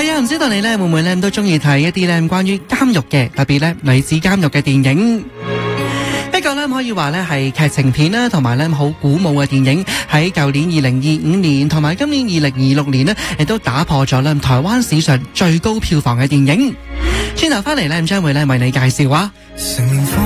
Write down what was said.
係啊，唔知道你咧會唔會咧都中意睇一啲咧關於監獄嘅，特別咧女子監獄嘅電影。一個咧可以話咧係劇情片啦，同埋咧好鼓舞嘅電影，喺舊年2025年同埋今年2026年呢，亦都打破咗咧台灣史上最高票房嘅電影。轉頭翻嚟咧，將會咧為你介紹啊。